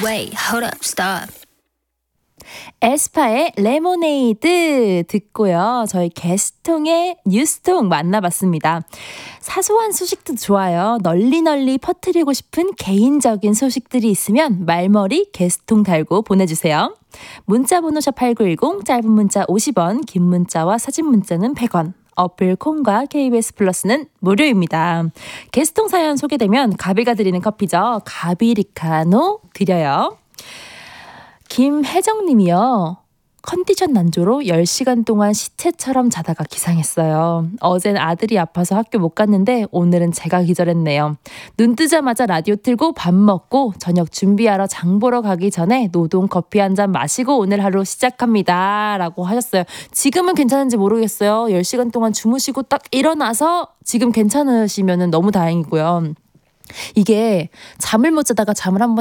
Wait, hold up, stop. 에스파의 레모네이드 듣고요. 저희 게스통의 뉴스통 만나봤습니다. 사소한 소식도 좋아요. 널리 퍼뜨리고 싶은 개인적인 소식들이 있으면 말머리 게스통 달고 보내주세요. 문자번호 샵8910 짧은 문자 50원, 긴 문자와 사진 문자는 100원. 어플 콩과 KBS 플러스는 무료입니다. 게스통 사연 소개되면 가비가 드리는 커피죠. 가비리카노 드려요. 김혜정님이요. 컨디션 난조로 10시간 동안 시체처럼 자다가 기상했어요. 어젠 아들이 아파서 학교 못 갔는데 오늘은 제가 기절했네요. 눈 뜨자마자 라디오 틀고 밥 먹고 저녁 준비하러 장 보러 가기 전에 노동 커피 한 잔 마시고 오늘 하루 시작합니다. 라고 하셨어요. 지금은 괜찮은지 모르겠어요. 10시간 동안 주무시고 딱 일어나서 지금 괜찮으시면 너무 다행이고요. 이게 잠을 못 자다가 잠을 한번